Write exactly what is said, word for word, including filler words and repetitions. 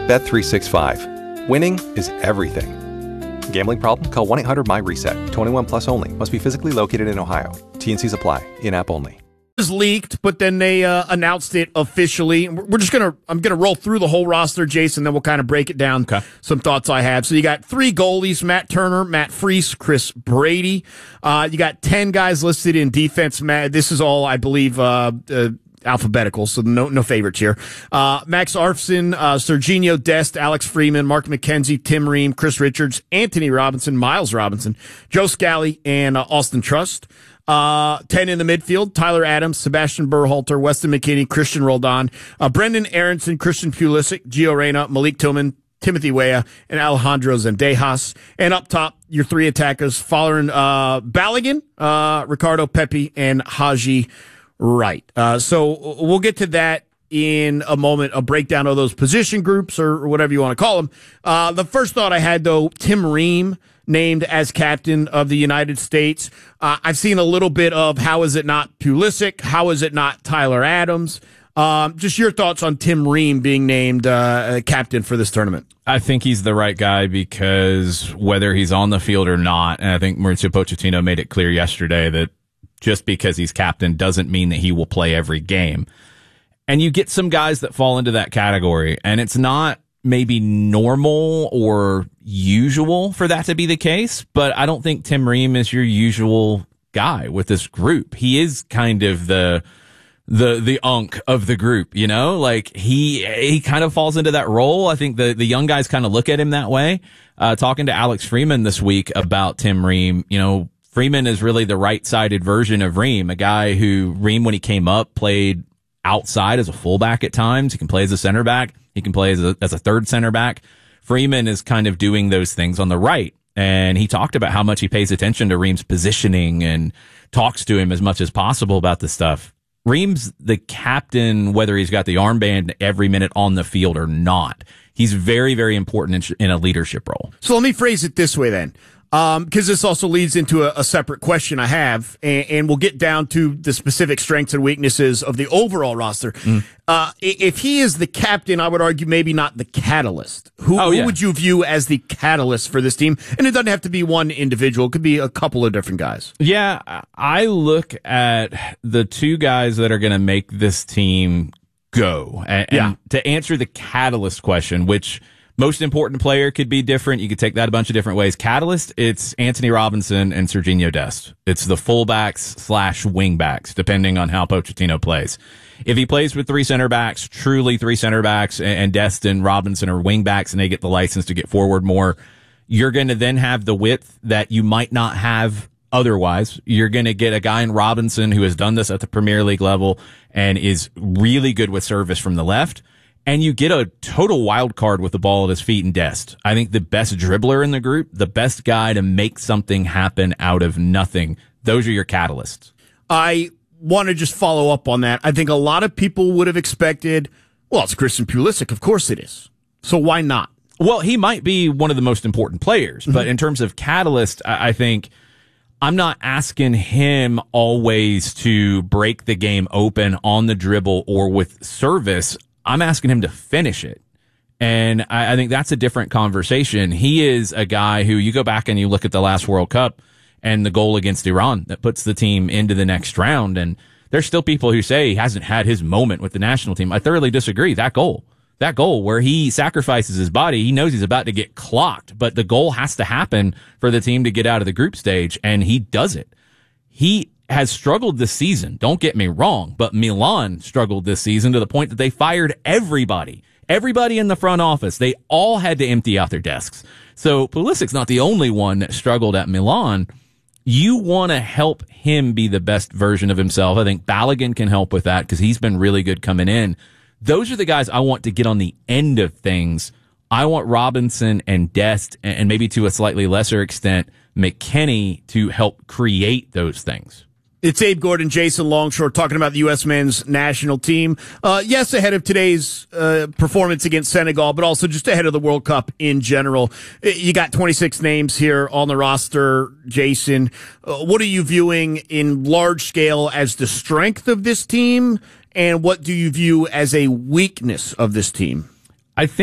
Bet three sixty-five. Winning is everything. Gambling problem? Call one eight hundred my reset. twenty-one plus only. Must be physically located in Ohio. T and C's apply. In-app only. Was leaked, but then they uh, announced it officially. We're just gonna, I'm gonna roll through the whole roster, Jason. Then we'll kind of break it down. Okay. Some thoughts I have. So you got three goalies: Matt Turner, Matt Freese, Chris Brady. Uh, you got ten guys listed in defense. Matt, this is all, I believe, uh, uh, alphabetical, so no no favorites here. Uh, Max Arfson, uh, Serginho Dest, Alex Freeman, Mark McKenzie, Tim Ream, Chris Richards, Anthony Robinson, Miles Robinson, Joe Scally, and uh, Austin Trust. Uh, ten in the midfield: Tyler Adams, Sebastian Berhalter, Weston McKinney, Christian Roldan, uh, Brendan Aronson, Christian Pulisic, Gio Reyna, Malik Tillman, Timothy Weah, and Alejandro Zendejas. And up top, your three attackers: following uh, Balogun, uh, Ricardo Pepi, and Haji Wright. Uh, so we'll get to that in a moment, a breakdown of those position groups or whatever you want to call them. Uh, the first thought I had, though, Tim Ream named as captain of the United States. Uh, I've seen a little bit of how is it not Pulisic? How is it not Tyler Adams? Um, just your thoughts on Tim Ream being named uh, captain for this tournament. I think he's the right guy because whether he's on the field or not, and I think Mauricio Pochettino made it clear yesterday that just because he's captain doesn't mean that he will play every game. And you get some guys that fall into that category, and it's not maybe normal or usual for that to be the case, but I don't think Tim Ream is your usual guy with this group. He is kind of the the the unk of the group, you know? Like he he kind of falls into that role. I think the the young guys kind of look at him that way. Uh talking to Alex Freeman this week about Tim Ream, you know, Freeman is really the right-sided version of Ream, a guy who Ream, when he came up, played outside as a fullback at times. He can play as a center back. He can play as a, as a third center back. Freeman is kind of doing those things on the right. And he talked about how much he pays attention to Ream's positioning and talks to him as much as possible about this stuff. Ream's the captain, whether he's got the armband every minute on the field or not. He's very, very important in, in a leadership role. So let me phrase it this way then. Um, because this also leads into a, a separate question I have, and, and we'll get down to the specific strengths and weaknesses of the overall roster. Mm. Uh, if he is the captain, I would argue maybe not the catalyst. Who, oh, who yeah. would you view as the catalyst for this team? And it doesn't have to be one individual. It could be a couple of different guys. Yeah, I look at the two guys that are going to make this team go. And, yeah. and to answer the catalyst question, which most important player could be different. You could take that a bunch of different ways. Catalyst, it's Anthony Robinson and Serginho Dest. It's the fullbacks slash wingbacks, depending on how Pochettino plays. If he plays with three center backs, truly three center backs, and Dest and Robinson are wingbacks, and they get the license to get forward more, you're going to then have the width that you might not have otherwise. You're going to get a guy in Robinson who has done this at the Premier League level and is really good with service from the left. And you get a total wild card with the ball at his feet in Dest. I think the best dribbler in the group, the best guy to make something happen out of nothing. Those are your catalysts. I want to just follow up on that. I think a lot of people would have expected, well, it's Christian Pulisic. Of course it is. So why not? Well, he might be one of the most important players, mm-hmm. but in terms of catalyst, I think I'm not asking him always to break the game open on the dribble or with service. I'm asking him to finish it. And I, I think that's a different conversation. He is a guy who, you go back and you look at the last World Cup and the goal against Iran that puts the team into the next round. And there's still people who say he hasn't had his moment with the national team. I thoroughly disagree. That goal, that goal where he sacrifices his body, he knows he's about to get clocked, but the goal has to happen for the team to get out of the group stage. And he does it. He has struggled this season. Don't get me wrong, but Milan struggled this season to the point that they fired everybody. Everybody in the front office. They all had to empty out their desks. So Pulisic's not the only one that struggled at Milan. You want to help him be the best version of himself. I think Balogun can help with that because he's been really good coming in. Those are the guys I want to get on the end of things. I want Robinson and Dest, and maybe to a slightly lesser extent, McKennie, to help create those things. It's Abe Gordon, Jason Longshore, talking about the U S men's national team. Uh, yes, ahead of today's uh, performance against Senegal, but also just ahead of the World Cup in general. You got twenty-six names here on the roster, Jason. Uh, what are you viewing in large scale as the strength of this team, and what do you view as a weakness of this team? I think